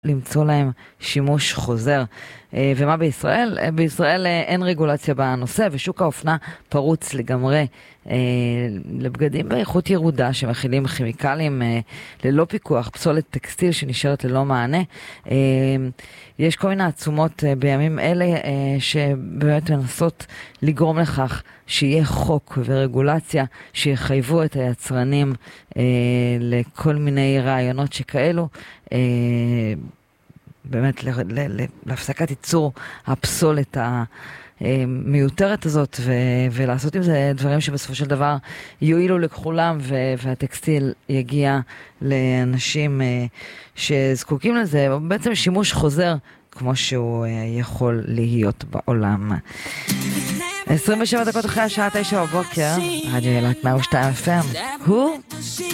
למצוא להם שימוש חוזר. ומה בישראל? בישראל אין רגולציה בנושא, ושוק האופנה פרוץ לגמרי לבגדים באיכות ירודה שמכילים כימיקלים ללא פיקוח, פסולת טקסטיל שנשארת ללא מענה. יש כל מיני עצומות בימים אלה שבאמת מנסות לגרום לכך שיהיה חוק ורגולציה שיחייבו את היצרנים לכל מיני רעיונות שכאלו, באמת להפסקת ייצור הפסולת המיותרת הזאת, ולעשות עם זה דברים שבסופו של דבר יועילו לכולם, והטקסטיל יגיע לאנשים שזקוקים לזה, בעצם שימוש חוזר כמו שהוא יכול להיות בעולם. 27 דקות אחרי השעה 9 בבוקר, רדיו אילת 102 FM. הוא